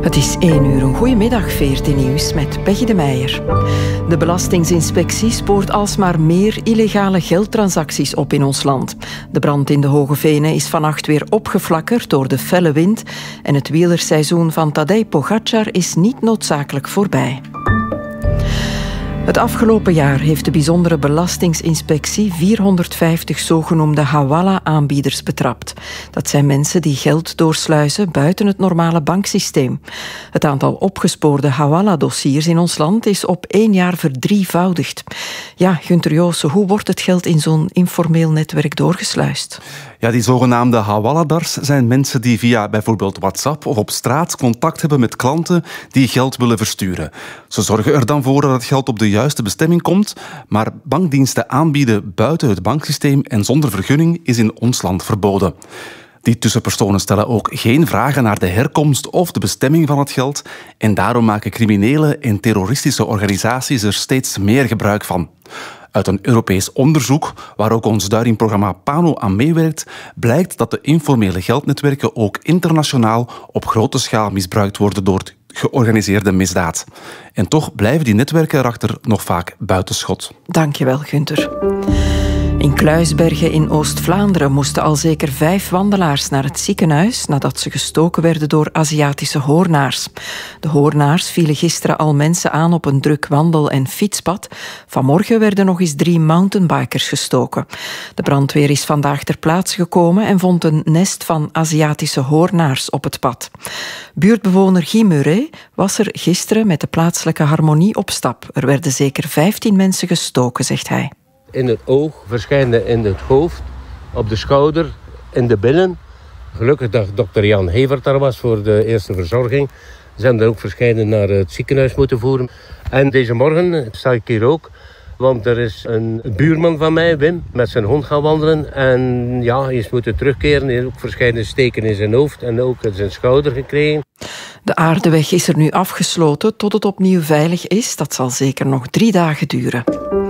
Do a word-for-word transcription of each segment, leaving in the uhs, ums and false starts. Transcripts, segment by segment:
Het is één uur. Een goedemiddag, veertien nieuws met Peggy de Meijer. De Belastingsinspectie spoort alsmaar meer illegale geldtransacties op in ons land. De brand in de Hoge Venen is vannacht weer opgeflakkerd door de felle wind en het wielerseizoen van Tadej Pogačar is niet noodzakelijk voorbij. Het afgelopen jaar heeft de bijzondere belastingsinspectie vierhonderdvijftig zogenoemde hawala-aanbieders betrapt. Dat zijn mensen die geld doorsluizen buiten het normale banksysteem. Het aantal opgespoorde hawala-dossiers in ons land is op één jaar verdrievoudigd. Ja, Gunther Joossen, hoe wordt het geld in zo'n informeel netwerk doorgesluist? Ja, die zogenaamde hawaladars zijn mensen die via bijvoorbeeld WhatsApp of op straat contact hebben met klanten die geld willen versturen. Ze zorgen er dan voor dat het geld op de juiste bestemming komt, maar bankdiensten aanbieden buiten het banksysteem en zonder vergunning is in ons land verboden. Die tussenpersonen stellen ook geen vragen naar de herkomst of de bestemming van het geld en daarom maken criminele en terroristische organisaties er steeds meer gebruik van. Uit een Europees onderzoek, waar ook ons Duiring-programma Pano aan meewerkt, blijkt dat de informele geldnetwerken ook internationaal op grote schaal misbruikt worden door georganiseerde misdaad. En toch blijven die netwerken erachter nog vaak buitenschot. Dankjewel, Gunther. In Kluisbergen in Oost-Vlaanderen moesten al zeker vijf wandelaars naar het ziekenhuis nadat ze gestoken werden door Aziatische hoornaars. De hoornaars vielen gisteren al mensen aan op een druk wandel- en fietspad. Vanmorgen werden nog eens drie mountainbikers gestoken. De brandweer is vandaag ter plaatse gekomen en vond een nest van Aziatische hoornaars op het pad. Buurtbewoner Guy Muret was er gisteren met de plaatselijke harmonie op stap. Er werden zeker vijftien mensen gestoken, zegt hij. In het oog, verschijnen in het hoofd, op de schouder, in de billen. Gelukkig dat dokter Jan Hevert daar was voor de eerste verzorging. Ze hebben er ook verschijnen naar het ziekenhuis moeten voeren. En deze morgen sta ik hier ook, want er is een buurman van mij, Wim, met zijn hond gaan wandelen. En ja, hij is moeten terugkeren. Hij heeft ook verschillende steken in zijn hoofd en ook in zijn schouder gekregen. De aardeweg is er nu afgesloten tot het opnieuw veilig is. Dat zal zeker nog drie dagen duren.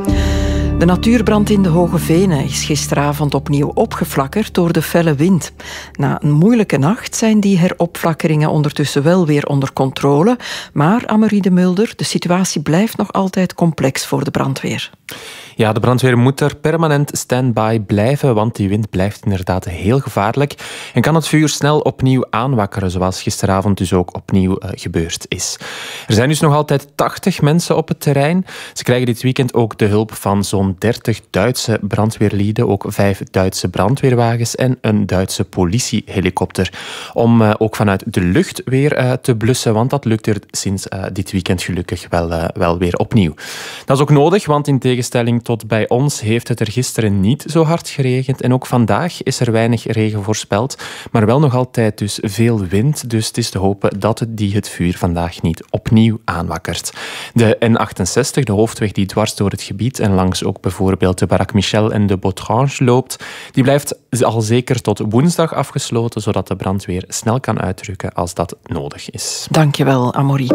De natuurbrand in de Hoge Venen is gisteravond opnieuw opgeflakkerd door de felle wind. Na een moeilijke nacht zijn die heropflakkeringen ondertussen wel weer onder controle. Maar, Amory de Mulder, de situatie blijft nog altijd complex voor de brandweer. Ja, de brandweer moet er permanent stand-by blijven, want die wind blijft inderdaad heel gevaarlijk en kan het vuur snel opnieuw aanwakkeren, zoals gisteravond dus ook opnieuw uh, gebeurd is. Er zijn dus nog altijd tachtig mensen op het terrein. Ze krijgen dit weekend ook de hulp van zo'n dertig Duitse brandweerlieden, ook vijf Duitse brandweerwagens en een Duitse politiehelikopter, om uh, ook vanuit de lucht weer uh, te blussen, want dat lukt er sinds uh, dit weekend gelukkig wel, uh, wel weer opnieuw. Dat is ook nodig, want in tegenstelling tot bij ons heeft het er gisteren niet zo hard geregend en ook vandaag is er weinig regen voorspeld, maar wel nog altijd dus veel wind, dus het is te hopen dat het die het vuur vandaag niet opnieuw aanwakkert. De N achtenzestig, de hoofdweg die dwars door het gebied en langs ook bijvoorbeeld de Baraque Michel en de Botrange loopt, die blijft al zeker tot woensdag afgesloten, zodat de brandweer snel kan uitrukken als dat nodig is. Dankjewel, Amory.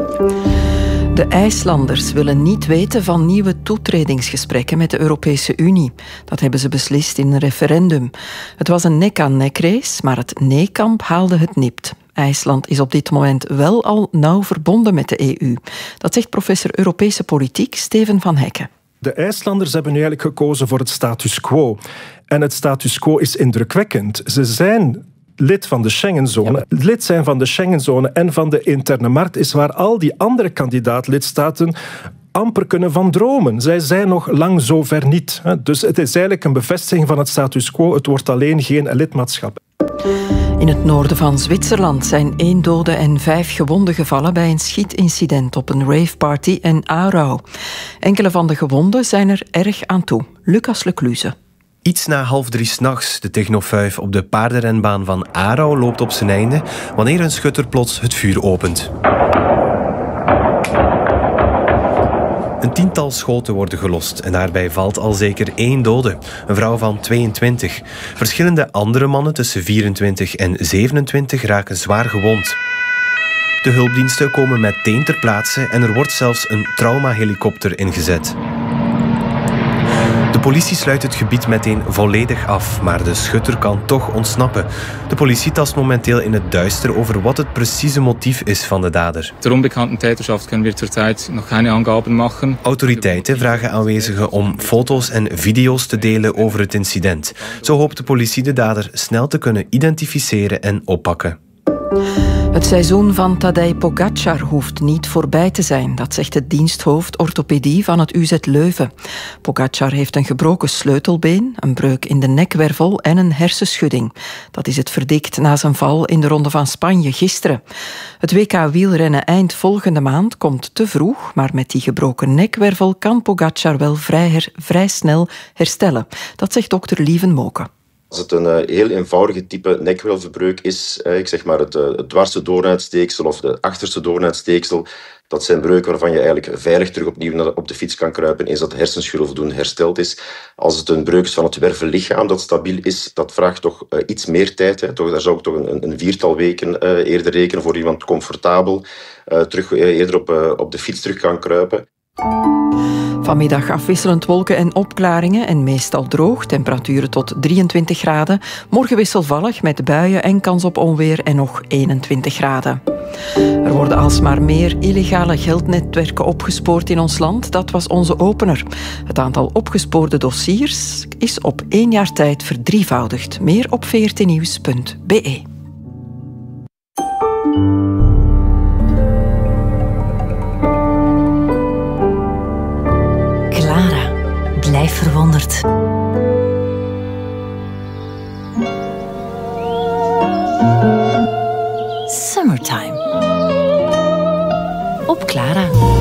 De IJslanders willen niet weten van nieuwe toetredingsgesprekken met de Europese Unie. Dat hebben ze beslist in een referendum. Het was een nek-aan-nek-race, maar het nee-kamp haalde het nipt. IJsland is op dit moment wel al nauw verbonden met de E U. Dat zegt professor Europese politiek Steven van Hekken. De IJslanders hebben nu eigenlijk gekozen voor het status quo. En het status quo is indrukwekkend. Ze zijn lid van de Schengenzone. Ja. Lid zijn van de Schengenzone en van de interne markt is waar al die andere kandidaat-lidstaten amper kunnen van dromen. Zij zijn nog lang zo ver niet. Dus het is eigenlijk een bevestiging van het status quo. Het wordt alleen geen lidmaatschap. In het noorden van Zwitserland zijn één dode en vijf gewonden gevallen bij een schietincident op een raveparty in Aarau. Enkele van de gewonden zijn er erg aan toe. Lucas Lecluze. Iets na half drie 's nachts, de technofuif op de paardenrenbaan van Aarau loopt op zijn einde wanneer een schutter plots het vuur opent. Een tiental schoten worden gelost en daarbij valt al zeker één dode, een vrouw van tweeëntwintig. Verschillende andere mannen tussen vierentwintig en zevenentwintig raken zwaar gewond. De hulpdiensten komen meteen ter plaatse en er wordt zelfs een traumahelikopter ingezet. De politie sluit het gebied meteen volledig af, maar de schutter kan toch ontsnappen. De politie tast momenteel in het duister over wat het precieze motief is van de dader. De onbekannte Täterschaft kunnen we zurzeit nog geen Angaben maken. Autoriteiten vragen aanwezigen om foto's en video's te delen over het incident. Zo hoopt de politie de dader snel te kunnen identificeren en oppakken. Het seizoen van Tadej Pogačar hoeft niet voorbij te zijn, dat zegt het diensthoofd orthopedie van het U Z Leuven. Pogačar heeft een gebroken sleutelbeen, een breuk in de nekwervel en een hersenschudding. Dat is het verdikt na zijn val in de Ronde van Spanje gisteren. Het W K wielrennen eind volgende maand komt te vroeg, maar met die gebroken nekwervel kan Pogačar wel vrij, her, vrij snel herstellen. Dat zegt dokter Lieven Moken. Als het een uh, heel eenvoudige type nekwervelbreuk is, uh, ik zeg maar het, uh, het dwarse dooruitsteeksel of de achterste dooruitsteeksel, dat zijn breuken waarvan je eigenlijk veilig terug opnieuw naar de, op de fiets kan kruipen eens dat de hersenschil voldoende hersteld is. Als het een breuk is van het wervellichaam dat stabiel is, dat vraagt toch uh, iets meer tijd. Hè. Toch, daar zou ik toch een, een viertal weken uh, eerder rekenen voor iemand comfortabel uh, terug, uh, eerder op, uh, op de fiets terug kan kruipen. Vanmiddag afwisselend wolken en opklaringen en meestal droog. Temperaturen tot drieëntwintig graden. Morgen wisselvallig met buien en kans op onweer en nog eenentwintig graden. Er worden alsmaar meer illegale geldnetwerken opgespoord in ons land. Dat was onze opener. Het aantal opgespoorde dossiers is op één jaar tijd verdrievoudigd. Meer op v r t nieuws punt b e. Blijf verwonderd. Summertime. Op Clara.